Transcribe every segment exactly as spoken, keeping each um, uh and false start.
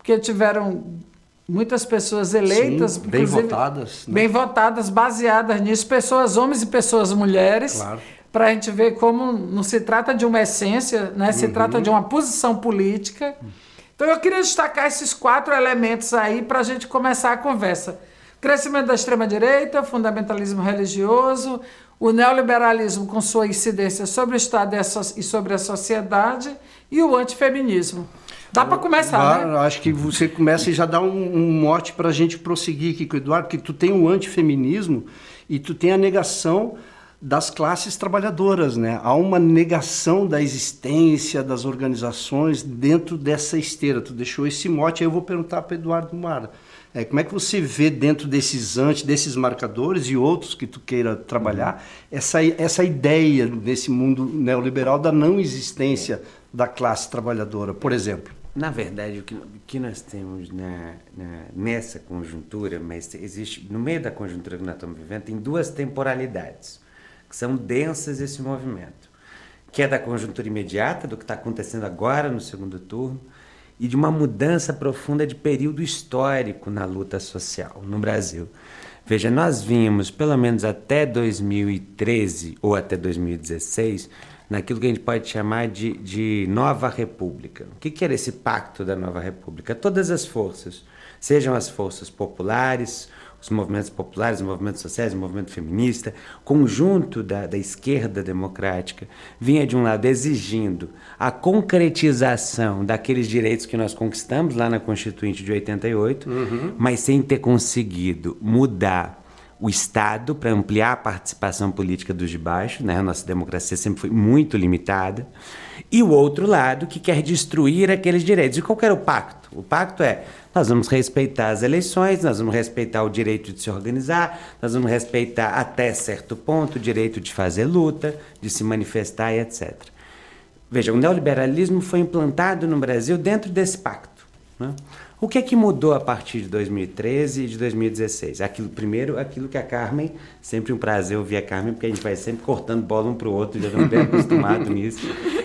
porque tiveram muitas pessoas eleitas, sim, bem votadas, né? bem votadas, baseadas nisso, pessoas homens e pessoas mulheres, claro. Para a gente ver como não se trata de uma essência, né? Se Uhum. trata de uma posição política. Então eu queria destacar esses quatro elementos aí para a gente começar a conversa. Crescimento da extrema-direita, fundamentalismo religioso, o neoliberalismo com sua incidência sobre o Estado e sobre a sociedade e o antifeminismo. Dá para começar, Vai, né? Acho que você começa e já dá um, um mote para a gente prosseguir aqui com o Eduardo, porque tu tem o antifeminismo e tu tem a negação das classes trabalhadoras, né? Há uma negação da existência das organizações dentro dessa esteira. Tu deixou esse mote, aí eu vou perguntar para o Eduardo Mara. É, como é que você vê dentro desses antes, desses marcadores e outros que tu queira trabalhar, uhum. essa, essa ideia desse mundo neoliberal da não existência da classe trabalhadora, por exemplo? Na verdade, o que, o que nós temos na, na, nessa conjuntura, mas existe, no meio da conjuntura que nós estamos vivendo, tem duas temporalidades que são densas esse movimento, que é da conjuntura imediata, do que está acontecendo agora no segundo turno, e de uma mudança profunda de período histórico na luta social no Brasil. Veja, nós vimos, pelo menos até dois mil e treze ou até dois mil e dezesseis, naquilo que a gente pode chamar de, de Nova República. O que, que era esse pacto da Nova República? Todas as forças, sejam as forças populares, os movimentos populares, os movimentos sociais, o movimento feminista, conjunto da, da esquerda democrática, vinha de um lado exigindo a concretização daqueles direitos que nós conquistamos lá na Constituinte de oitenta e oito, uhum. mas sem ter conseguido mudar o Estado para ampliar a participação política dos de baixo, né? A nossa democracia sempre foi muito limitada, e o outro lado que quer destruir aqueles direitos. E qual que era o pacto? O pacto é: nós vamos respeitar as eleições, nós vamos respeitar o direito de se organizar, nós vamos respeitar até certo ponto o direito de fazer luta, de se manifestar e etcétera. Veja, o neoliberalismo foi implantado no Brasil dentro desse pacto, né? O que é que mudou a partir de dois mil e treze e de dois mil e dezesseis? Aquilo, primeiro, aquilo que a Carmen, sempre um prazer ouvir a Carmen, porque a gente vai sempre cortando bola um para o outro, já estamos bem acostumados nisso.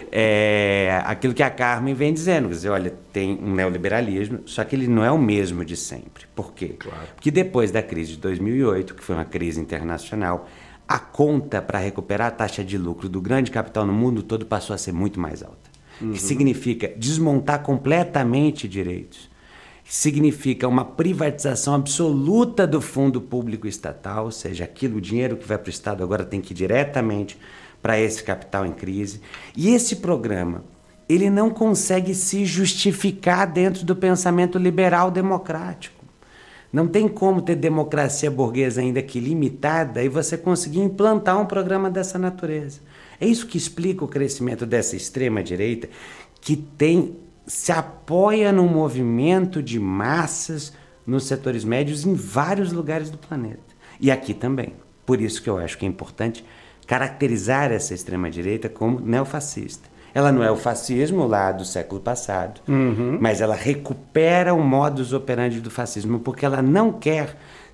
É, aquilo que a Carmen vem dizendo, quer dizer, olha, tem um neoliberalismo, só que ele não é o mesmo de sempre. Por quê? Claro. Porque depois da crise de dois mil e oito, que foi uma crise internacional, a conta para recuperar a taxa de lucro do grande capital no mundo todo passou a ser muito mais alta. Uhum. Que significa desmontar completamente direitos. Significa uma privatização absoluta do fundo público estatal, ou seja, aquilo, o dinheiro que vai para o Estado agora tem que ir diretamente para esse capital em crise. E esse programa, ele não consegue se justificar dentro do pensamento liberal democrático. Não tem como ter democracia burguesa ainda que limitada e você conseguir implantar um programa dessa natureza. É isso que explica o crescimento dessa extrema-direita, que tem... se apoia num movimento de massas nos setores médios em vários lugares do planeta. E aqui também. Por isso que eu acho que é importante caracterizar essa extrema-direita como neofascista. Ela não é o fascismo lá do século passado, uhum. mas ela recupera o modus operandi do fascismo, porque ela não quer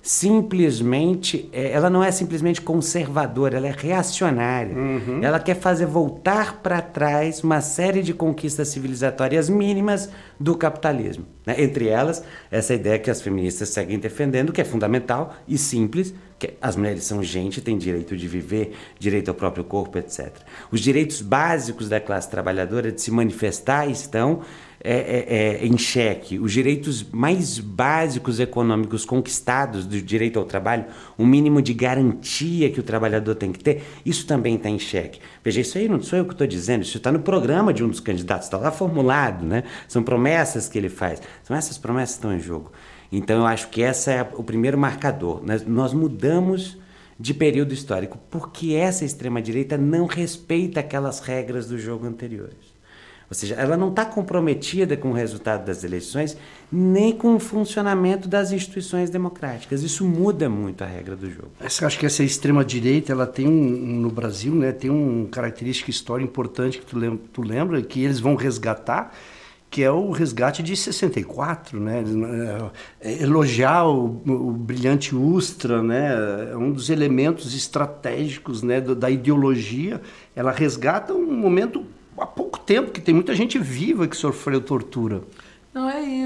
simplesmente, ela não é simplesmente conservadora, ela é reacionária. Uhum. Ela quer fazer voltar para trás uma série de conquistas civilizatórias mínimas do capitalismo, né? Entre elas, essa ideia que as feministas seguem defendendo, que é fundamental e simples, que as mulheres são gente, têm direito de viver, direito ao próprio corpo, etcétera. Os direitos básicos da classe trabalhadora de se manifestar estão É, é, é, em xeque. Os direitos mais básicos econômicos conquistados do direito ao trabalho, o mínimo de garantia que o trabalhador tem que ter, isso também está em xeque. Veja, isso aí não sou eu que estou dizendo, isso está no programa de um dos candidatos, está lá formulado, né? São promessas que ele faz, são essas promessas que estão em jogo. Então eu acho que esse é o primeiro marcador. Nós, nós mudamos de período histórico porque essa extrema-direita não respeita aquelas regras do jogo anteriores. Ou seja, ela não está comprometida com o resultado das eleições, nem com o funcionamento das instituições democráticas. Isso muda muito a regra do jogo. Eu acho que essa extrema-direita, ela tem um, no Brasil, né, tem uma característica histórica importante que tu lembra, tu lembra, que eles vão resgatar, que é o resgate de sessenta e quatro, né? Elogiar o, o brilhante Ustra, né? É um dos elementos estratégicos, né, da ideologia. Ela resgata um momento há pouco tempo, que tem muita gente viva que sofreu tortura.